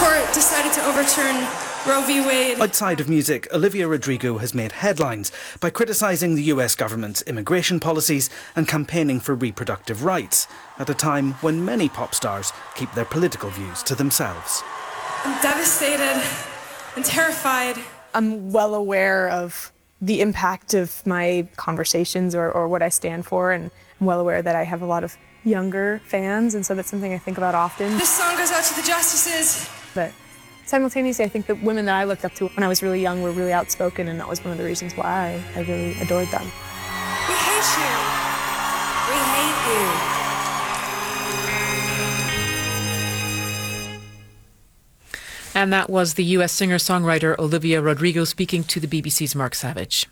court decided to overturn Roe v. Wade. Outside of music, Olivia Rodrigo has made headlines by criticising the US government's immigration policies and campaigning for reproductive rights, at a time when many pop stars keep their political views to themselves. I'm devastated and terrified. I'm well aware of the impact of my conversations or what I stand for, and I'm well aware that I have a lot of younger fans, and so that's something I think about often. This song goes out to the justices. But simultaneously, I think the women that I looked up to when I was really young were really outspoken, and that was one of the reasons why I really adored them. We hate you. We hate you. And that was the US singer-songwriter Olivia Rodrigo speaking to the BBC's Mark Savage.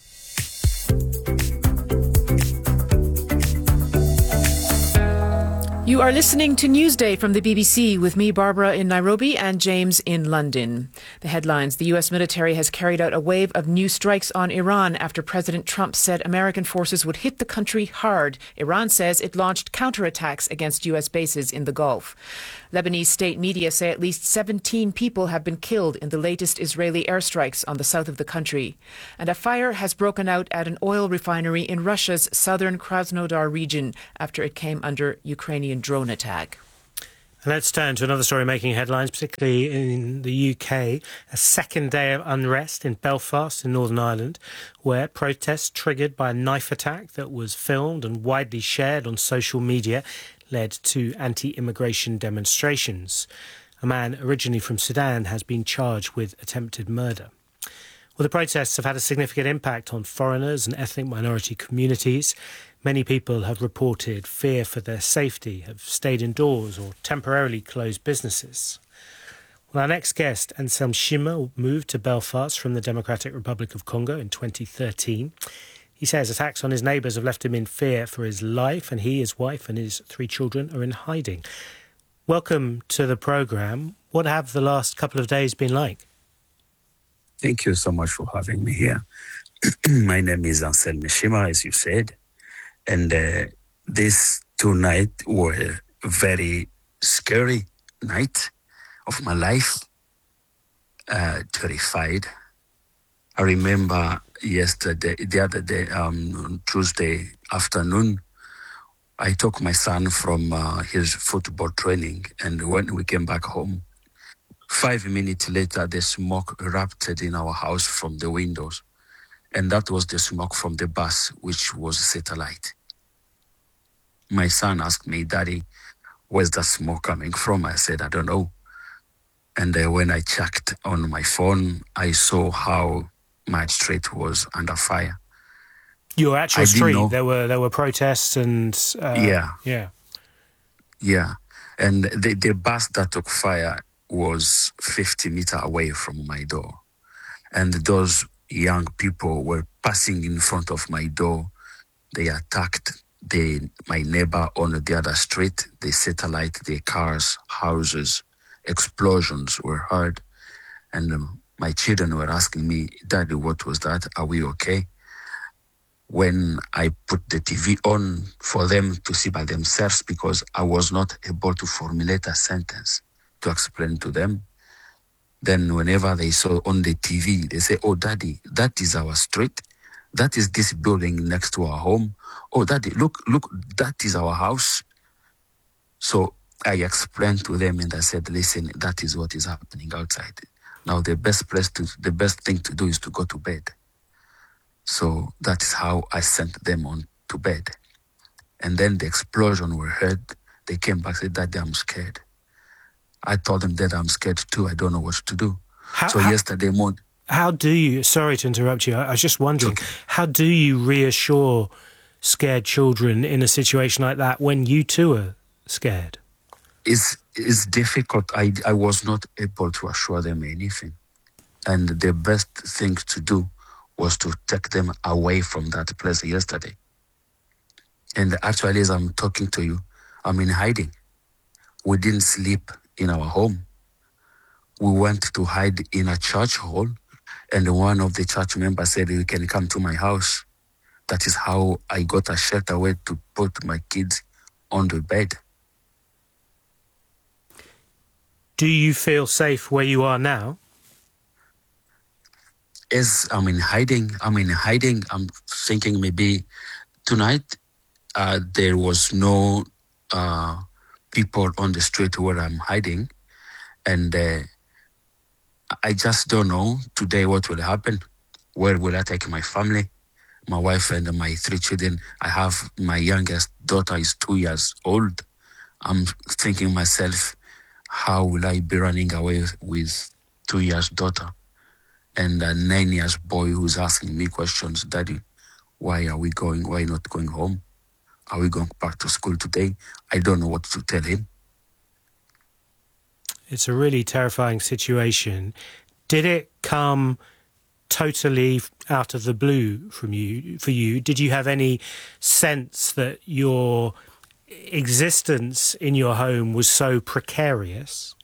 You are listening to Newsday from the BBC with me, Barbara, in Nairobi, and James in London. The headlines: the US military has carried out a wave of new strikes on Iran after President Trump said American forces would hit the country hard. Iran says it launched counterattacks against US bases in the Gulf. Lebanese state media say at least 17 people have been killed in the latest Israeli airstrikes on the south of the country. And a fire has broken out at an oil refinery in Russia's southern Krasnodar region after it came under Ukrainian drone attack. Let's turn to another story making headlines, particularly in the UK. A second day of unrest in Belfast in Northern Ireland, where protests triggered by a knife attack that was filmed and widely shared on social media led to anti-immigration demonstrations. A man originally from Sudan has been charged with attempted murder. Well, the protests have had a significant impact on foreigners and ethnic minority communities. Many people have reported fear for their safety, have stayed indoors or temporarily closed businesses. Well, our next guest, Anselm Shima, moved to Belfast from the Democratic Republic of Congo in 2013. He says attacks on his neighbours have left him in fear for his life, and he, his wife and his 3 children are in hiding. Welcome to the programme. What have the last couple of days been like? Thank you so much for having me here. My name is Anselm Shima, as you said. And these 2 nights were a very scary night of my life. Terrified. I remember the other day, on Tuesday afternoon, I took my son from his football training, and when we came back home, 5 minutes later, the smoke erupted in our house from the windows, and that was the smoke from the bus, which was satellite. My son asked me, "Daddy, where's the smoke coming from?" I said, "I don't know." And when I checked on my phone, I saw how my street was under fire. Your actual street? There were protests and... Yeah. And the bus that took fire was 50 meters away from my door. And those young people were passing in front of my door. They attacked my neighbor on the other street. They satellite their cars, houses. Explosions were heard. And my children were asking me, "Daddy, what was that? Are we okay?" When I put the TV on for them to see by themselves, because I was not able to formulate a sentence to explain to them, then whenever they saw on the TV, they say, "Oh, Daddy, that is our street. That is this building next to our home. Oh, Daddy, look, that is our house." So I explained to them and I said, "Listen, that is what is happening outside. Now the best thing to do is to go to bed." So that is how I sent them on to bed. And then the explosion were heard. They came back and said, "Daddy, I'm scared." I told them that I'm scared too. I don't know what to do. Yesterday morning... How do you... Sorry to interrupt you. I was just wondering, okay, how do you reassure scared children in a situation like that when you too are scared? It's difficult. I was not able to assure them anything. And the best thing to do was to take them away from that place yesterday. And actually, as I'm talking to you, I'm in hiding. We didn't sleep in our home. We went to hide in a church hall, and one of the church members said, "You can come to my house." That is how I got a shelter way to put my kids on the bed. Do you feel safe where you are now? As I'm in hiding. I'm thinking maybe tonight there was no people on the street where I'm hiding. And I just don't know today what will happen. Where will I take my family, my wife and my 3 children? I have my youngest daughter is 2 years old. I'm thinking myself, how will I be running away with 2 years daughter and a 9 years boy who's asking me questions? Daddy, why are we going? Why not going home? Are we going back to school today? I don't know what to tell him. It's a really terrifying situation. Did it come totally out of the blue for you? Did you have any sense that your existence in your home was so precarious?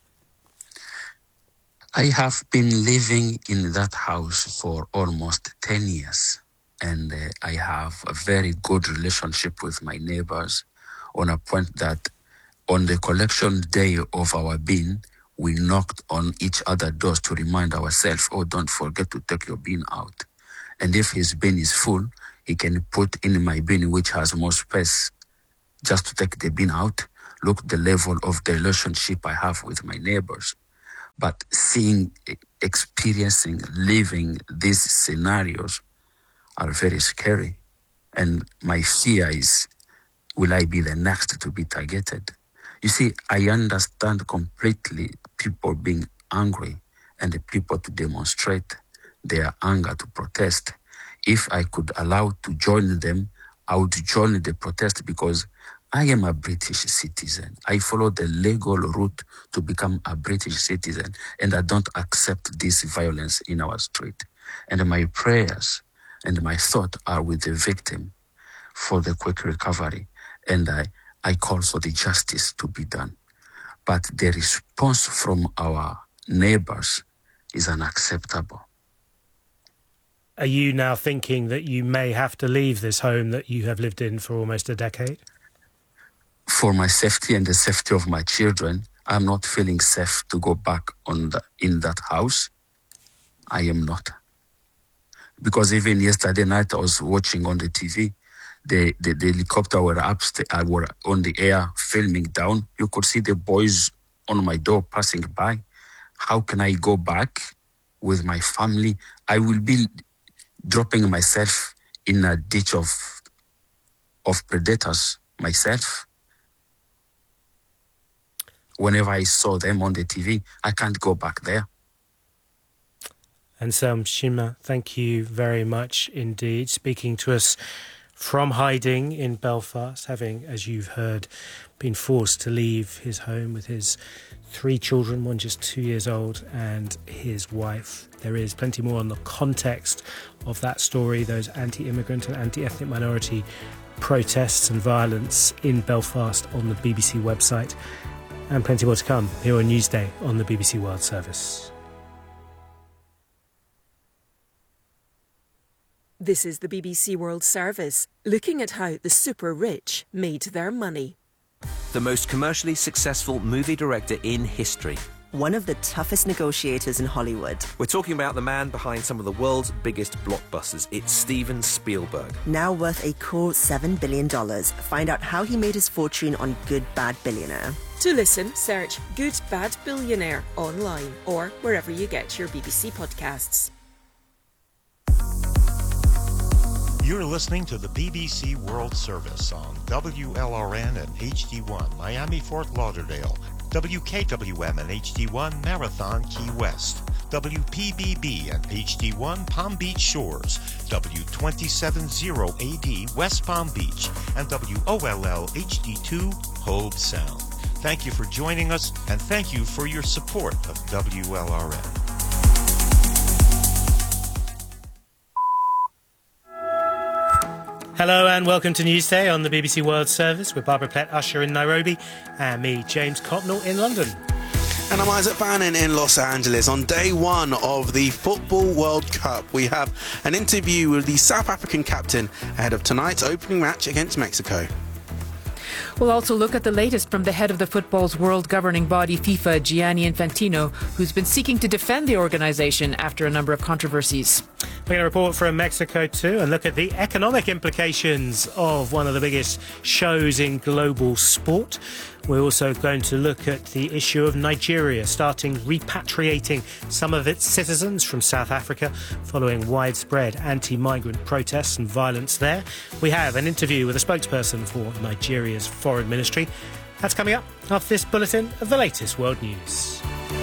I have been living in that house for almost 10 years, and I have a very good relationship with my neighbors, on a point that on the collection day of our bin, we knocked on each other's doors to remind ourselves, oh, don't forget to take your bin out. And if his bin is full, he can put in my bin, which has more space, just to take the bin out. Look the level of the relationship I have with my neighbors. But experiencing, living these scenarios are very scary. And my fear is, will I be the next to be targeted? You see, I understand completely people being angry and the people to demonstrate their anger, to protest. If I could allow to join them, I would join the protest, because I am a British citizen. I follow the legal route to become a British citizen, and I don't accept this violence in our street. And my prayers and my thought are with the victim for the quick recovery. And I call for the justice to be done. But the response from our neighbors is unacceptable. Are you now thinking that you may have to leave this home that you have lived in for almost a decade? For my safety and the safety of my children, I'm not feeling safe to go back in that house. I am not. Because even yesterday night I was watching on the TV, the helicopter were upstairs, were on the air filming down. You could see the boys on my door passing by. How can I go back with my family? I will be dropping myself in a ditch of predators myself. Whenever I saw them on the TV, I can't go back there. Anselm Shima, thank you very much indeed. Speaking to us from hiding in Belfast, having, as you've heard, been forced to leave his home with his 3 children, one just 2 years old, and his wife. There is plenty more on the context of that story, those anti-immigrant and anti-ethnic minority protests and violence in Belfast, on the BBC website, and plenty more to come here on Newsday on the BBC World Service. This is the BBC World Service, looking at how the super rich made their money. The most commercially successful movie director in history. One of the toughest negotiators in Hollywood. We're talking about the man behind some of the world's biggest blockbusters. It's Steven Spielberg. Now worth a cool $7 billion. Find out how he made his fortune on Good Bad Billionaire. To listen, search Good Bad Billionaire online or wherever you get your BBC podcasts. You're listening to the BBC World Service on WLRN and HD1 Miami Fort Lauderdale, WKWM and HD1 Marathon Key West, WPBB and HD1 Palm Beach Shores, W270AD West Palm Beach, and WOLL HD2 Hobe Sound. Thank you for joining us, and thank you for your support of WLRN. Hello and welcome to Newsday on the BBC World Service with Barbara Plett-Usher in Nairobi and me, James Copnell, in London. And I'm Isaac Bannon in Los Angeles. On day 1 of the Football World Cup, we have an interview with the South African captain ahead of tonight's opening match against Mexico. We'll also look at the latest from the head of the football's world governing body, FIFA, Gianni Infantino, who's been seeking to defend the organisation after a number of controversies. We're going to report from Mexico too and look at the economic implications of one of the biggest shows in global sport. We're also going to look at the issue of Nigeria starting repatriating some of its citizens from South Africa following widespread anti-migrant protests and violence there. We have an interview with a spokesperson for Nigeria's foreign ministry. That's coming up after this bulletin of the latest world news.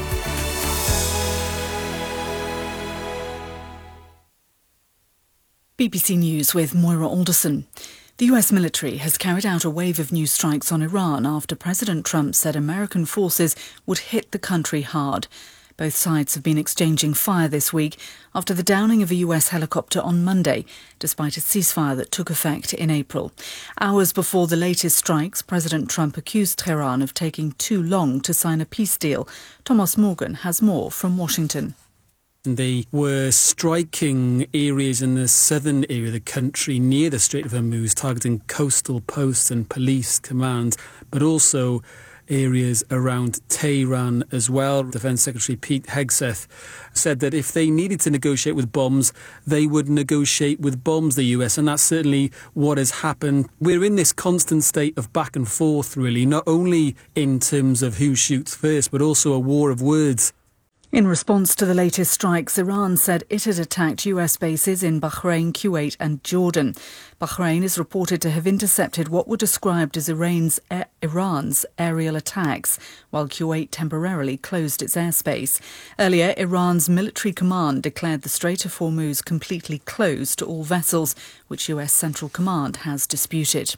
BBC News with Moira Alderson. The US military has carried out a wave of new strikes on Iran after President Trump said American forces would hit the country hard. Both sides have been exchanging fire this week after the downing of a US helicopter on Monday, despite a ceasefire that took effect in April. Hours before the latest strikes, President Trump accused Tehran of taking too long to sign a peace deal. Thomas Morgan has more from Washington. They were striking areas in the southern area of the country near the Strait of Hormuz, targeting coastal posts and police commands, but also areas around Tehran as well. Defence Secretary Pete Hegseth said that if they needed to negotiate with bombs, they would negotiate with bombs, the US, and that's certainly what has happened. We're in this constant state of back and forth, really, not only in terms of who shoots first, but also a war of words. In response to the latest strikes, Iran said it had attacked US bases in Bahrain, Kuwait and Jordan. Bahrain is reported to have intercepted what were described as Iran's aerial attacks, while Kuwait temporarily closed its airspace. Earlier, Iran's military command declared the Strait of Hormuz completely closed to all vessels, which US Central Command has disputed.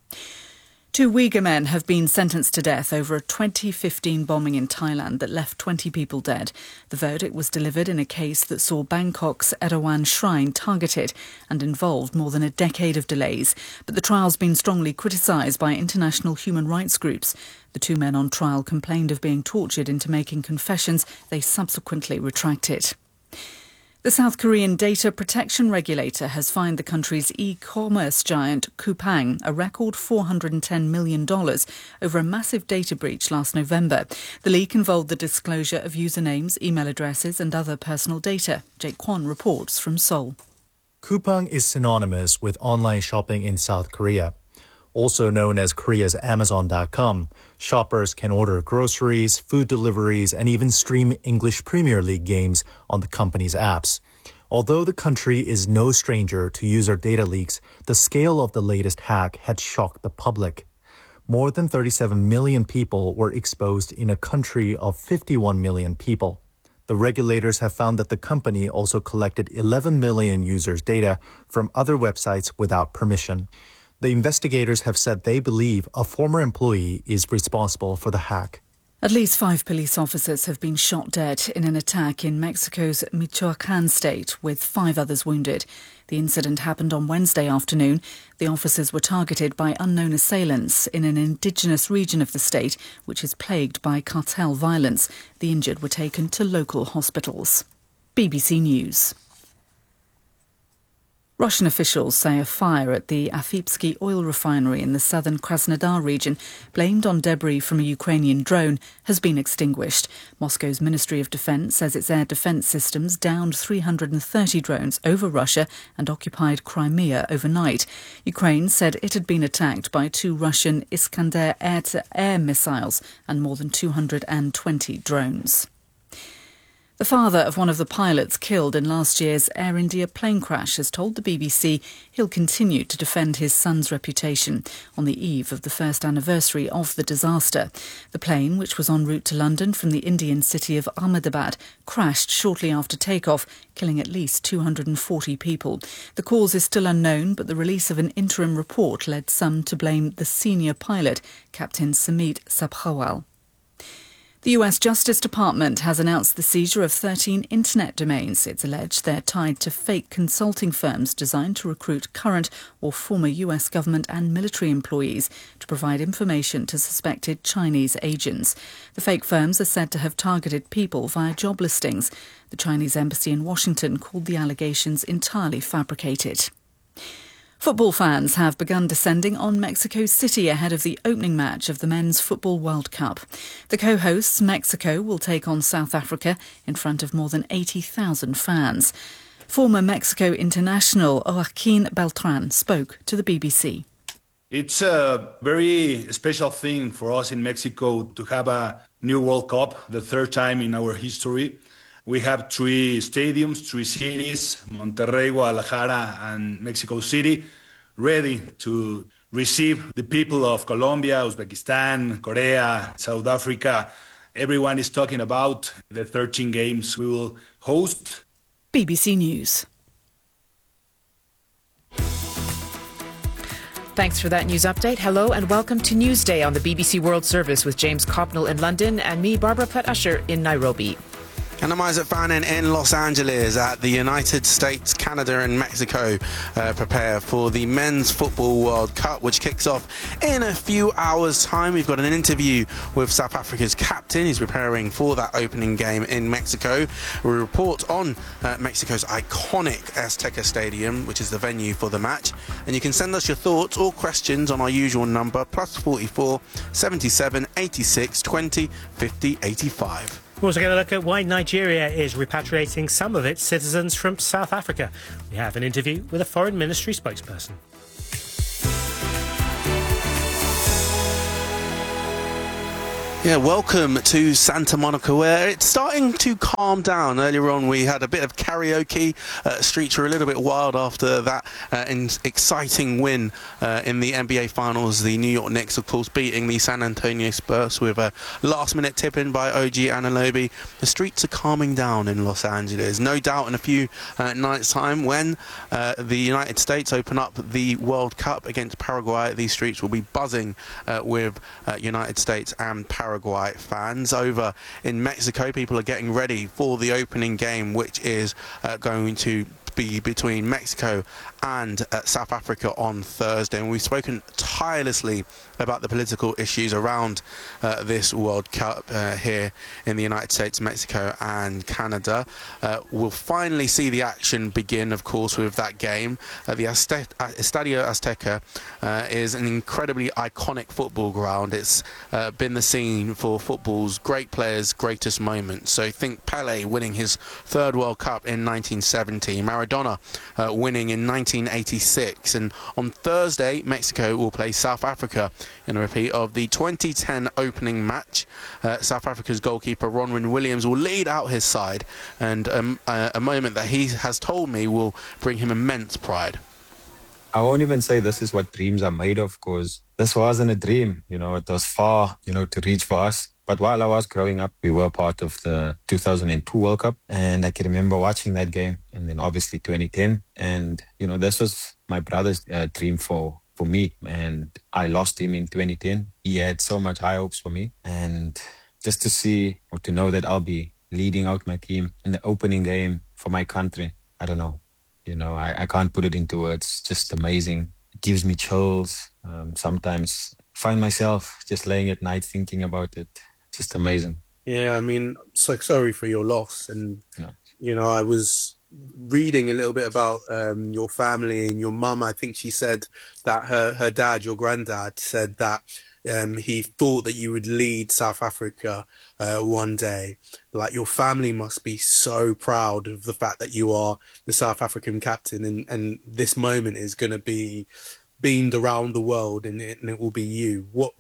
2 Uyghur men have been sentenced to death over a 2015 bombing in Thailand that left 20 people dead. The verdict was delivered in a case that saw Bangkok's Erawan Shrine targeted and involved more than a decade of delays. But the trial's been strongly criticised by international human rights groups. The 2 men on trial complained of being tortured into making confessions they subsequently retracted. The South Korean data protection regulator has fined the country's e-commerce giant Coupang a record $410 million over a massive data breach last November. The leak involved the disclosure of usernames, email addresses and other personal data. Jake Kwon reports from Seoul. Coupang is synonymous with online shopping in South Korea. Also known as Korea's Amazon.com, shoppers can order groceries, food deliveries, and even stream English Premier League games on the company's apps. Although the country is no stranger to user data leaks, the scale of the latest hack had shocked the public. More than 37 million people were exposed in a country of 51 million people. The regulators have found that the company also collected 11 million users' data from other websites without permission. The investigators have said they believe a former employee is responsible for the hack. At least 5 police officers have been shot dead in an attack in Mexico's Michoacán state, with 5 others wounded. The incident happened on Wednesday afternoon. The officers were targeted by unknown assailants in an indigenous region of the state, which is plagued by cartel violence. The injured were taken to local hospitals. BBC News. Russian officials say a fire at the Afipsky oil refinery in the southern Krasnodar region, blamed on debris from a Ukrainian drone, has been extinguished. Moscow's Ministry of Defence says its air defence systems downed 330 drones over Russia and occupied Crimea overnight. Ukraine said it had been attacked by 2 Russian Iskander air-to-air missiles and more than 220 drones. The father of one of the pilots killed in last year's Air India plane crash has told the BBC he'll continue to defend his son's reputation on the eve of the first anniversary of the disaster. The plane, which was en route to London from the Indian city of Ahmedabad, crashed shortly after takeoff, killing at least 240 people. The cause is still unknown, but the release of an interim report led some to blame the senior pilot, Captain Samit Sabharwal. The US Justice Department has announced the seizure of 13 internet domains. It's alleged they're tied to fake consulting firms designed to recruit current or former US government and military employees to provide information to suspected Chinese agents. The fake firms are said to have targeted people via job listings. The Chinese embassy in Washington called the allegations entirely fabricated. Football fans have begun descending on Mexico City ahead of the opening match of the Men's Football World Cup. The co-hosts, Mexico, will take on South Africa in front of more than 80,000 fans. Former Mexico international Joaquin Beltran spoke to the BBC. It's a very special thing for us in Mexico to have a new World Cup, the third time in our history. We have 3 stadiums, 3 cities, Monterrey, Guadalajara, and Mexico City, ready to receive the people of Colombia, Uzbekistan, Korea, South Africa. Everyone is talking about the 13 games we will host. BBC News. Thanks for that news update. Hello and welcome to Newsday on the BBC World Service with James Copnell in London and me, Barbara Platt-Usher, in Nairobi. And I'm Isaac Fannin in Los Angeles at the United States, Canada and Mexico prepare for the Men's Football World Cup, which kicks off in a few hours' time. We've got an interview with South Africa's captain. He's preparing for that opening game in Mexico. We report on Mexico's iconic Azteca Stadium, which is the venue for the match. And you can send us your thoughts or questions on our usual number, +44 77 86 20 50 85. We're also going to look at why Nigeria is repatriating some of its citizens from South Africa. We have an interview with a Foreign Ministry spokesperson. Yeah, welcome to Santa Monica, where it's starting to calm down. Earlier on, we had a bit of karaoke. Streets were a little bit wild after that exciting win in the NBA Finals. The New York Knicks, of course, beating the San Antonio Spurs with a last-minute tip-in by OG Anunoby. The streets are calming down in Los Angeles. No doubt in a few nights' time, when the United States open up the World Cup against Paraguay, these streets will be buzzing with United States and Paraguay fans. Over in Mexico, people are getting ready for the opening game, which is going to be between Mexico and South Africa on Thursday. And we've spoken tirelessly about the political issues around this World Cup here in the United States, Mexico and Canada. We'll finally see the action begin, of course, with that game. The Estadio Azteca is an incredibly iconic football ground. It's been the scene for football's great players' greatest moments. So think Pelé winning his 3rd World Cup in 1970, Maradona winning in 1986, and on Thursday Mexico will play South Africa in a repeat of the 2010 opening match. South Africa's goalkeeper Ronwen Williams will lead out his side, and a moment that he has told me will bring him immense pride. I won't even say this is what dreams are made of, because this wasn't a dream. You know, it was far, to reach for us. But while I was growing up, we were part of the 2002 World Cup. And I can remember watching that game, and then obviously 2010. And, this was my brother's dream for me. And I lost him in 2010. He had so much high hopes for me. And just to see or to know that I'll be leading out my team in the opening game for my country, I don't know. I can't put it into words. Just amazing. It gives me chills. Sometimes find myself just laying at night thinking about it. Just amazing. Yeah, I mean, so sorry for your loss. And, I was reading a little bit about your family and your mum. I think she said that her dad, your granddad, said that he thought that you would lead South Africa one day. Like, your family must be so proud of the fact that you are the South African captain, and this moment is going to be beamed around the world, and it will be you. What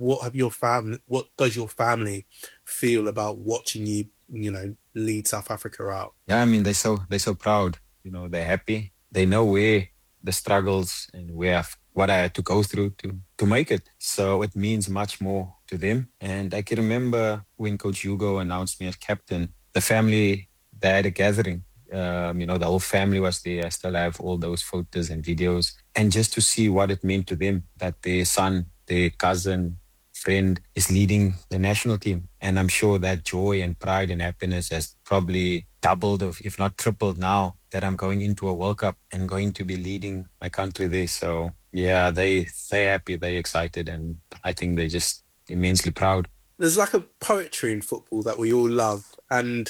does your family feel about watching you, lead South Africa out? Yeah, I mean, they're so proud. They're happy. They know where the struggles and what I had to go through to make it. So it means much more to them. And I can remember when Coach Hugo announced me as captain, the family, they had a gathering. The whole family was there. I still have all those photos and videos. And just to see what it meant to them, that their son, their cousin, friend is leading the national team. And I'm sure that joy and pride and happiness has probably doubled, if not tripled now that I'm going into a World Cup and going to be leading my country there. So yeah, they're happy, they're excited, and I think they're just immensely proud. There's like a poetry in football that we all love. And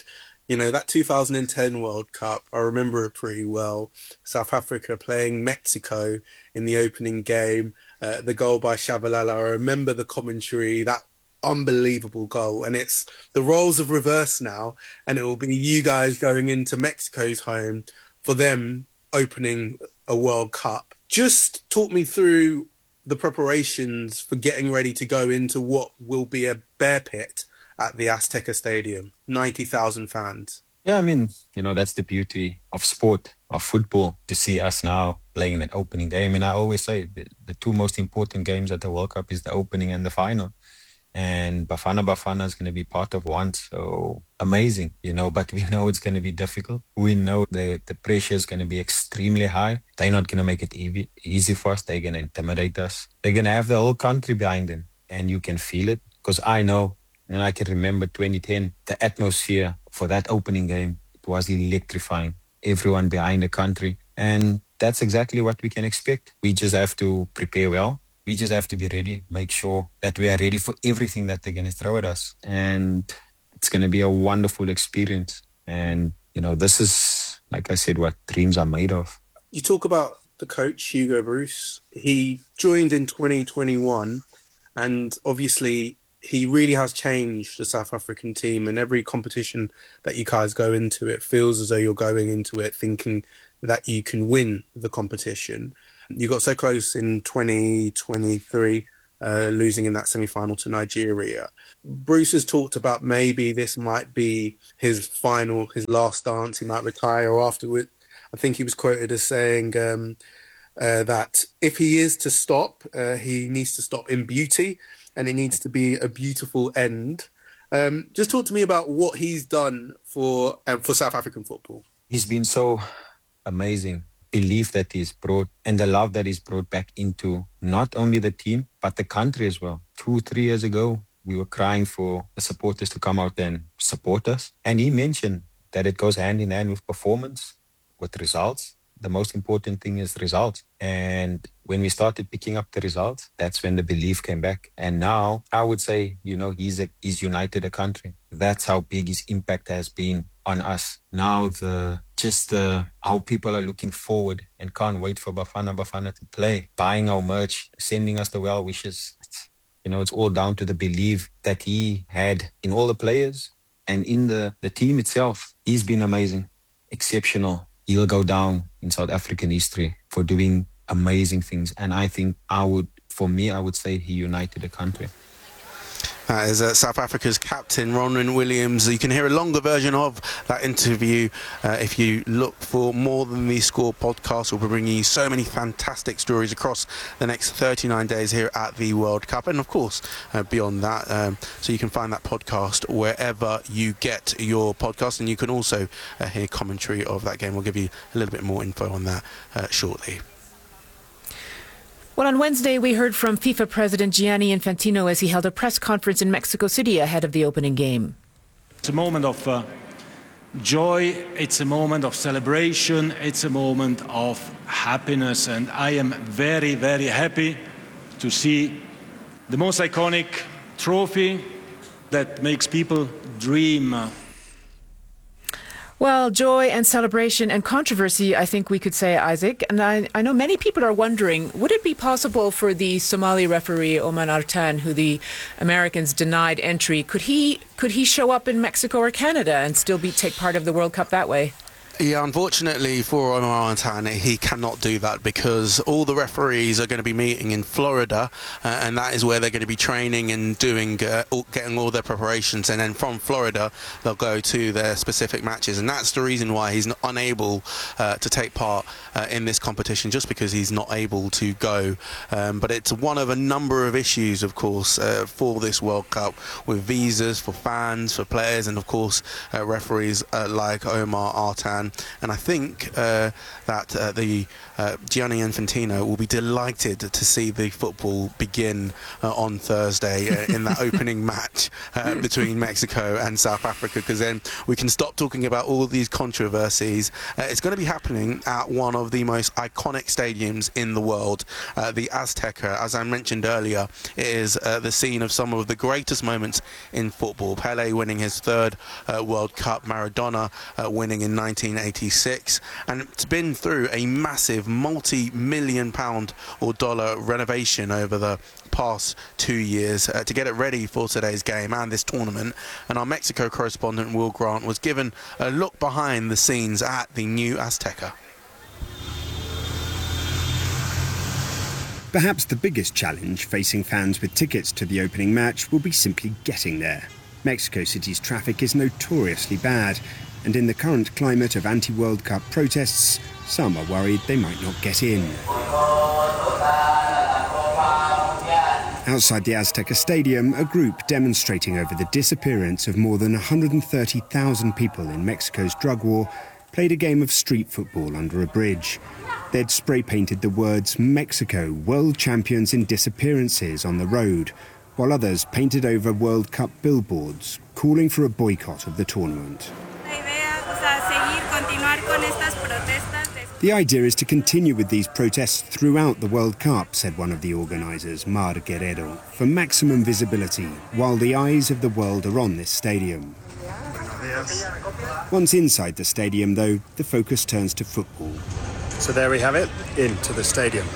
You know, that 2010 World Cup, I remember it pretty well. South Africa playing Mexico in the opening game, the goal by Shabalala. I remember the commentary, that unbelievable goal. And it's the roles have reversed now, and it will be you guys going into Mexico's home for them opening a World Cup. Just talk me through the preparations for getting ready to go into what will be a bear pit at the Azteca Stadium, 90,000 fans. Yeah, I mean, you know, that's the beauty of sport, of football, to see us now playing that opening game. And I always say the two most important games at the World Cup is the opening and the final. And Bafana is going to be part of one. So amazing, you know, but we know it's going to be difficult. We know the pressure is going to be extremely high. They're not going to make it easy for us. They're going to intimidate us. They're going to have the whole country behind them. And you can feel it, because I know, and I can remember 2010, the atmosphere for that opening game, it was electrifying. Everyone behind the country. And that's exactly what we can expect. We just have to prepare well. We just have to be ready, make sure that we are ready for everything that they're going to throw at us. And it's going to be a wonderful experience. And, you know, this is, like I said, what dreams are made of. You talk about the coach, Hugo Broos. He joined in 2021, and obviously he really has changed the South African team, and every competition that you guys go into, it feels as though you're going into it thinking that you can win the competition. You got so close in 2023, losing in that semi-final to Nigeria. Bruce has talked about maybe this might be his last dance. He might retire afterward. I think he was quoted as saying that if he is to stop, he needs to stop in beauty, and it needs to be a beautiful end. Just talk to me about what he's done for South African football. He's been so amazing. Belief that he's brought and the love that he's brought back into not only the team, but the country as well. 2-3 years ago, we were crying for the supporters to come out and support us. And he mentioned that it goes hand in hand with performance, with results. The most important thing is results. And when we started picking up the results, that's when the belief came back. And now I would say, you know, he's united the country. That's how big his impact has been on us. Now how people are looking forward and can't wait for Bafana to play, buying our merch, sending us the well wishes. You know, it's all down to the belief that he had in all the players and in the team itself. He's been amazing, exceptional. He'll go down in South African history for doing amazing things. And I think I would say he united the country. That is South Africa's captain, Ronwen Williams. You can hear a longer version of that interview if you look for More Than the Score podcast. We'll be bringing you so many fantastic stories across the next 39 days here at the World Cup. And, of course, beyond that. So you can find that podcast wherever you get your podcast. And you can also hear commentary of that game. We'll give you a little bit more info on that shortly. Well, on Wednesday, we heard from FIFA President Gianni Infantino as he held a press conference in Mexico City ahead of the opening game. It's a moment of joy, it's a moment of celebration, it's a moment of happiness, and I am very, very happy to see the most iconic trophy that makes people dream. Well, joy and celebration and controversy, I think we could say, Isaac. And I know many people are wondering, would it be possible for the Somali referee, Oman Artan, who the Americans denied entry, could he show up in Mexico or Canada and still take part of the World Cup that way? Yeah, unfortunately for Omar Artan, he cannot do that because all the referees are going to be meeting in Florida, and that is where they're going to be training and doing getting all their preparations, and then from Florida they'll go to their specific matches, and that's the reason why he's unable to take part in this competition, just because he's not able to go. But it's one of a number of issues, of course, for this World Cup, with visas for fans, for players, and of course referees like Omar Artan. fan, and I think that the Gianni Infantino will be delighted to see the football begin on Thursday in that opening match between Mexico and South Africa, because then we can stop talking about all these controversies. It's going to be happening at one of the most iconic stadiums in the world, the Azteca. As I mentioned earlier, it is the scene of some of the greatest moments in football. Pelé winning his third World Cup, Maradona winning in 1986, and it's been through a massive multi-million pound or dollar renovation over the past 2 years to get it ready for today's game and this tournament. And our Mexico correspondent Will Grant was given a look behind the scenes at the new Azteca. Perhaps the biggest challenge facing fans with tickets to the opening match will be simply getting there. Mexico City's traffic is notoriously bad, and in the current climate of anti-World Cup protests, some are worried they might not get in. Outside the Azteca Stadium, a group demonstrating over the disappearance of more than 130,000 people in Mexico's drug war played a game of street football under a bridge. They'd spray-painted the words "Mexico, world champions in disappearances" on the road, while others painted over World Cup billboards, calling for a boycott of the tournament. The idea is to continue with these protests throughout the World Cup, said one of the organisers, Mar Guerrero, for maximum visibility, while the eyes of the world are on this stadium. Once inside the stadium, though, the focus turns to football. So there we have it, into the stadium.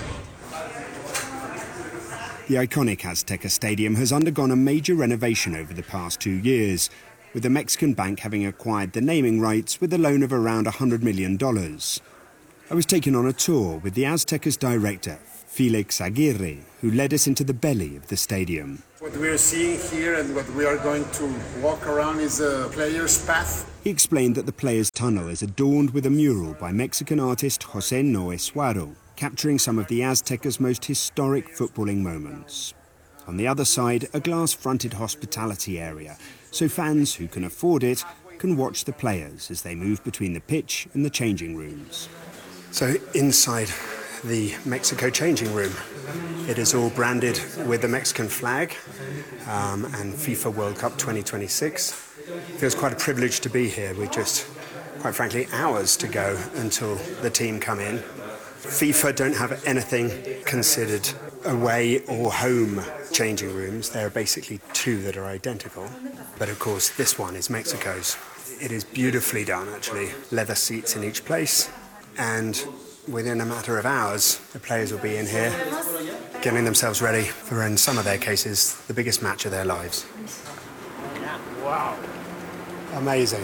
The iconic Azteca Stadium has undergone a major renovation over the past 2 years, with the Mexican bank having acquired the naming rights with a loan of around $100 million. I was taken on a tour with the Azteca's director, Felix Aguirre, who led us into the belly of the stadium. What we are seeing here and what we are going to walk around is a player's path. He explained that the players' tunnel is adorned with a mural by Mexican artist José Noé Suaro, capturing some of the Azteca's most historic footballing moments. On the other side, a glass-fronted hospitality area, so fans who can afford it can watch the players as they move between the pitch and the changing rooms. So inside the Mexico changing room, it is all branded with the Mexican flag and FIFA World Cup 2026. It feels quite a privilege to be here. We're just, quite frankly, hours to go until the team come in. FIFA don't have anything considered away or home changing rooms. There are basically two that are identical. But of course, this one is Mexico's. It is beautifully done, actually. Leather seats in each place. And within a matter of hours, the players will be in here, getting themselves ready for, in some of their cases, the biggest match of their lives. Wow. Amazing.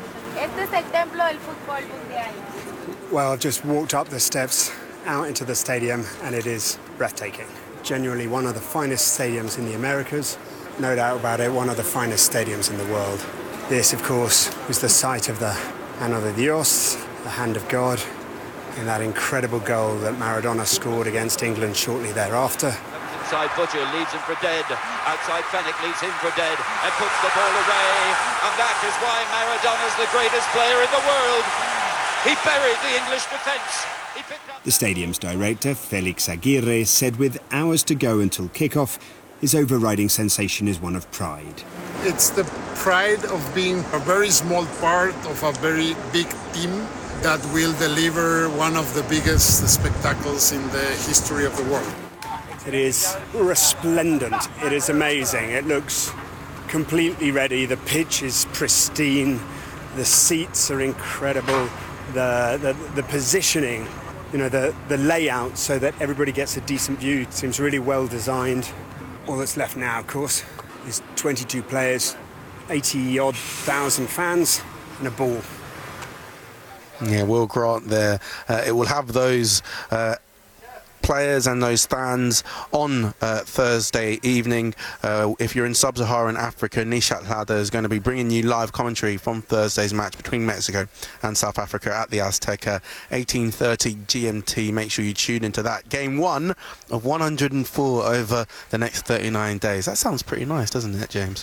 Well, I've just walked up the steps out into the stadium, and it is breathtaking. Genuinely one of the finest stadiums in the Americas. No doubt about it, one of the finest stadiums in the world. This, of course, was the site of the Mano de Dios, the Hand of God, in that incredible goal that Maradona scored against England shortly thereafter. Inside Butcher leads him for dead. Outside Fennick leads him for dead and puts the ball away. And that is why Maradona's the greatest player in the world. He buried the English defence. The stadium's director, Felix Aguirre, said with hours to go until kick-off, his overriding sensation is one of pride. It's the pride of being a very small part of a very big team that will deliver one of the biggest spectacles in the history of the world. It is resplendent. It is amazing. It looks completely ready. The pitch is pristine. The seats are incredible. The positioning, you know, the layout so that everybody gets a decent view seems really well designed. All that's left now, of course, is 22 players, 80-odd thousand fans, and a ball. Yeah, Will Grant there. It will have those players and those stands on Thursday evening. If you're in sub-Saharan Africa, Nishat Lada is going to be bringing you live commentary from Thursday's match between Mexico and South Africa at the Azteca, 18:30 GMT. Make sure you tune into that. Game one of 104 over the next 39 days. That sounds pretty nice, doesn't it, James?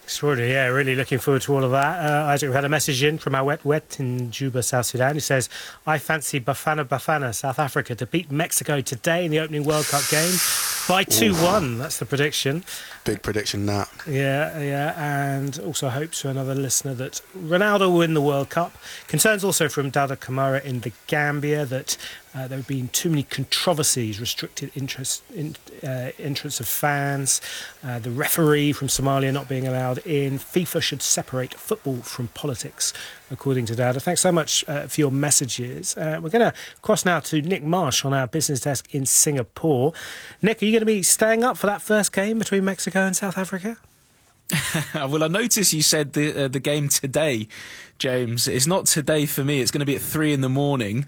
Extraordinary, yeah, really looking forward to all of that. Isaac, we've had a message in from our Wet in Juba, South Sudan, who says, I fancy Bafana, South Africa, to beat Mexico today in the opening World Cup game by 2-1. That's the prediction. Big prediction, that. Yeah, and also hopes for another listener that Ronaldo will win the World Cup. Concerns also from Dada Kamara in the Gambia that there have been too many controversies, restricted entrance of fans, the referee from Somalia not being allowed in. FIFA should separate football from politics, according to Dada. Thanks so much for your messages. We're going to cross now to Nick Marsh on our business desk in Singapore. Nick, are you going to be staying up for that first game between Mexico and South Africa? Well, I noticed you said the game today, James. It's not today for me. It's going to be at 3 a.m.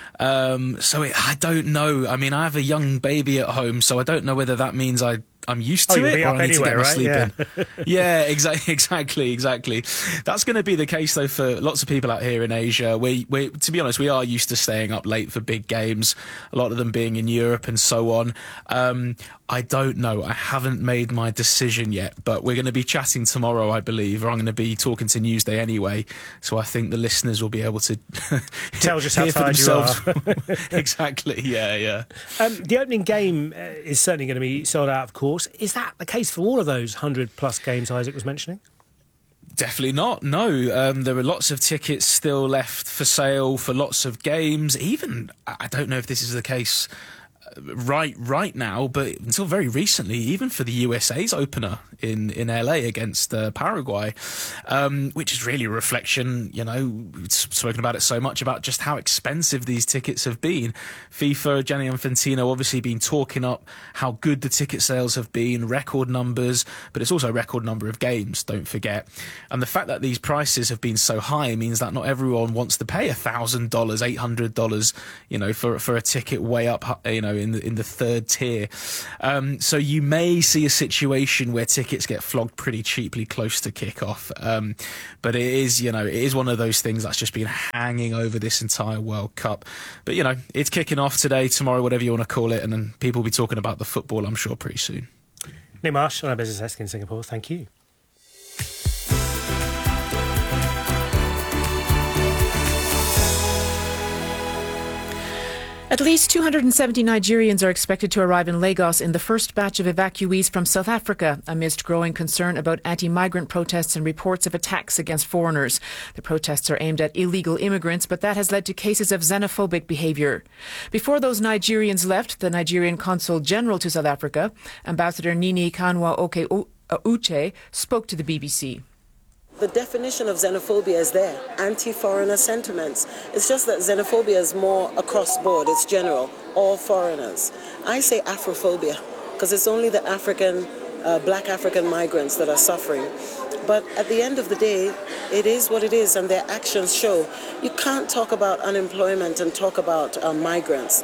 I don't know. I mean, I have a young baby at home, so I don't know whether that means I'm used to it, or I need to get my sleep in. Yeah, exactly. That's going to be the case, though, for lots of people out here in Asia. We, to be honest, we are used to staying up late for big games, a lot of them being in Europe and so on. I don't know. I haven't made my decision yet, but we're going to be chatting tomorrow, I believe, or I'm going to be talking to Newsday anyway, so I think the listeners will be able to tell just how tired you are. Exactly, yeah. The opening game is certainly going to be sold out, of course. Is that the case for all of those 100-plus games Isaac was mentioning? Definitely not, no. There are lots of tickets still left for sale for lots of games. Even, I don't know if this is the case right now, but until very recently, even for the USA's opener in LA against Paraguay, which is really a reflection, we've spoken about it so much, about just how expensive these tickets have been. FIFA, Gianni Infantino, obviously been talking up how good the ticket sales have been, record numbers, but it's also a record number of games, don't forget. And the fact that these prices have been so high means that not everyone wants to pay $1,000, $800, for a ticket way up, in the third tier. So you may see a situation where tickets get flogged pretty cheaply close to kick-off. But it is one of those things that's just been hanging over this entire World Cup. But, it's kicking off today, tomorrow, whatever you want to call it, and then people will be talking about the football, I'm sure, pretty soon. Nick Marsh on our business desk in Singapore. Thank you. At least 270 Nigerians are expected to arrive in Lagos in the first batch of evacuees from South Africa, amidst growing concern about anti-migrant protests and reports of attacks against foreigners. The protests are aimed at illegal immigrants, but that has led to cases of xenophobic behaviour. Before those Nigerians left, the Nigerian Consul General to South Africa, Ambassador Nini Kanwa-Oke Uche, spoke to the BBC. The definition of xenophobia is there, anti-foreigner sentiments. It's just that xenophobia is more across board, it's general, all foreigners. I say Afrophobia, because it's only the black African migrants that are suffering. But at the end of the day, it is what it is, and their actions show. You can't talk about unemployment and talk about migrants.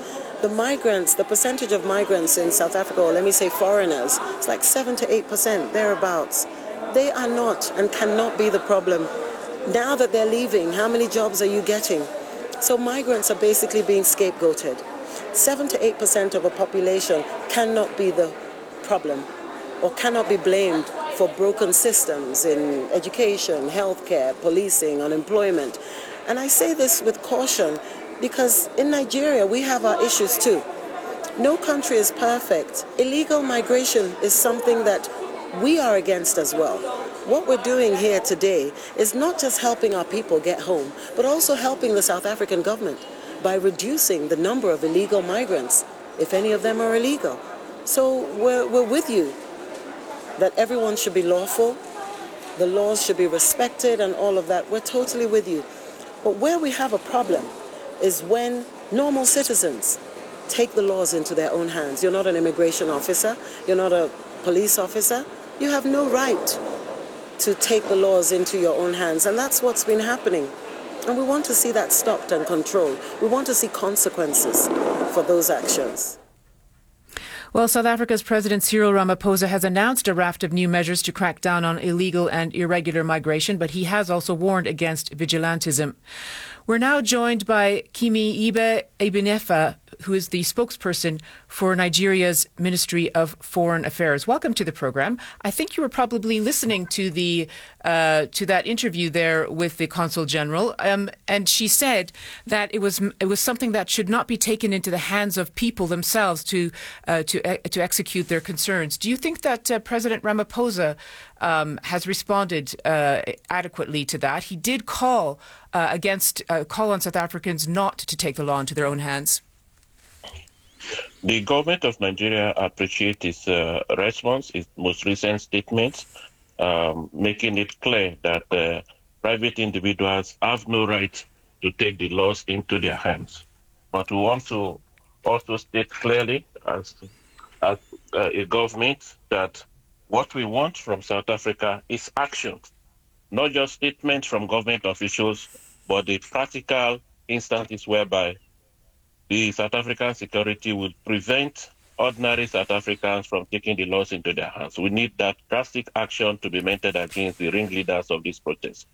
The percentage of migrants in South Africa, or let me say foreigners, it's like 7 to 8%, thereabouts. They are not and cannot be the problem. Now that they're leaving, how many jobs are you getting? So migrants are basically being scapegoated. 7 to 8% of a population cannot be the problem or cannot be blamed for broken systems in education, healthcare, policing, unemployment. And I say this with caution because in Nigeria we have our issues too. No country is perfect. Illegal migration is something that we are against as well. What we're doing here today is not just helping our people get home, but also helping the South African government by reducing the number of illegal migrants, if any of them are illegal. So we're with you, that everyone should be lawful, the laws should be respected and all of that. We're totally with you. But where we have a problem is when normal citizens take the laws into their own hands. You're not an immigration officer, you're not a police officer. You have no right to take the laws into your own hands, and that's what's been happening. And we want to see that stopped and controlled. We want to see consequences for those actions. Well, South Africa's President Cyril Ramaphosa has announced a raft of new measures to crack down on illegal and irregular migration, but he has also warned against vigilantism. We're now joined by Kimi Ibe Ebenefa, who is the spokesperson for Nigeria's Ministry of Foreign Affairs. Welcome to the program. I think you were probably listening to to that interview there with the Consul General, and she said that it was something that should not be taken into the hands of people themselves to execute their concerns. Do you think that President Ramaphosa has responded adequately to that? He did call on South Africans not to take the law into their own hands. The government of Nigeria appreciates its response, its most recent statements, making it clear that private individuals have no right to take the laws into their hands. But we want to also state clearly as a government that what we want from South Africa is action, not just statements from government officials, but the practical instances whereby the South African security will prevent ordinary South Africans from taking the laws into their hands. We need that drastic action to be meted against the ringleaders of this protest.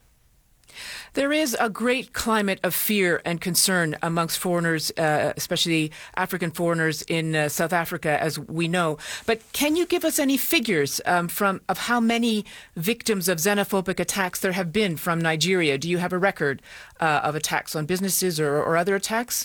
There is a great climate of fear and concern amongst foreigners, especially African foreigners in South Africa, as we know. But can you give us any figures of how many victims of xenophobic attacks there have been from Nigeria? Do you have a record of attacks on businesses or other attacks?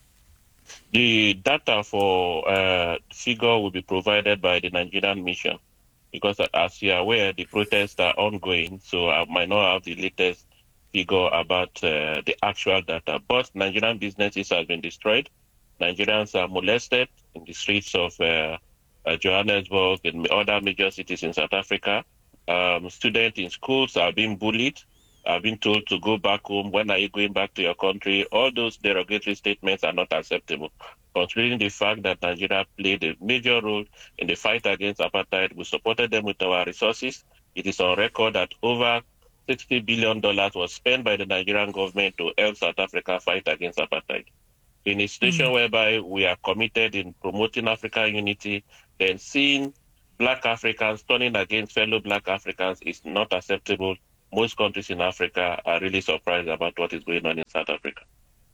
The data for figure will be provided by the Nigerian mission because, as you are aware, the protests are ongoing, so I might not have the latest figure about the actual data. But Nigerian businesses have been destroyed. Nigerians are molested in the streets of Johannesburg and other major cities in South Africa. Students in schools are being bullied, are being told to go back home. When are you going back to your country? All those derogatory statements are not acceptable. Considering the fact that Nigeria played a major role in the fight against apartheid, we supported them with our resources. It is on record that over $60 billion was spent by the Nigerian government to help South Africa fight against apartheid. In a situation whereby we are committed in promoting African unity, then seeing Black Africans turning against fellow Black Africans is not acceptable. Most countries in Africa are really surprised about what is going on in South Africa.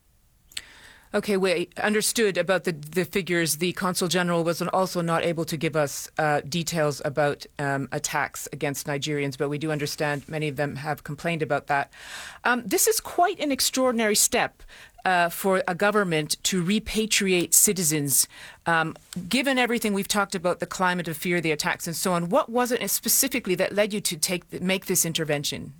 Okay, we understood about the figures. The Consul General was also not able to give us details about attacks against Nigerians, but we do understand many of them have complained about that. This is quite an extraordinary step for a government to repatriate citizens. Given everything we've talked about, the climate of fear, the attacks and so on, what was it specifically that led you to make this intervention?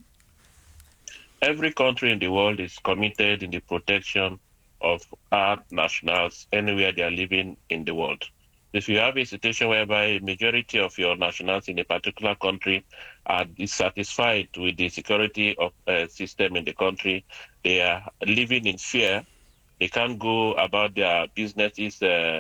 Every country in the world is committed in the protection of our nationals anywhere they are living in the world. If you have a situation whereby a majority of your nationals in a particular country are dissatisfied with the security of system in the country, they are living in fear, they can't go about their businesses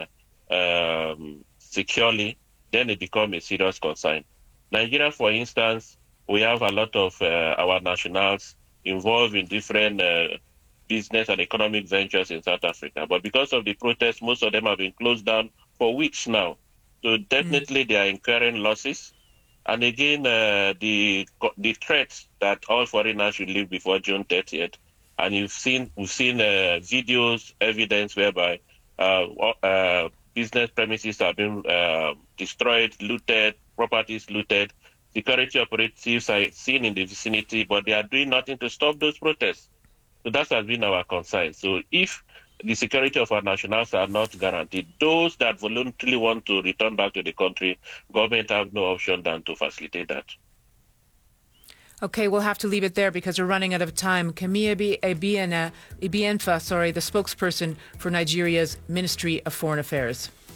securely, then it becomes a serious concern. Nigeria, for instance, we have a lot of our nationals involved in different business and economic ventures in South Africa. But because of the protests, most of them have been closed down for weeks now. So definitely they are incurring losses. And again, the threat that all foreigners should leave before June 30th. And we've seen videos, evidence whereby business premises have been destroyed, looted, properties looted. Security operatives are seen in the vicinity, but they are doing nothing to stop those protests. So that has been our concern. So if the security of our nationals are not guaranteed, those that voluntarily want to return back to the country, government have no option than to facilitate that. Okay, we'll have to leave it there because we're running out of time. Kemi Ebienfa, the spokesperson for Nigeria's Ministry of Foreign Affairs.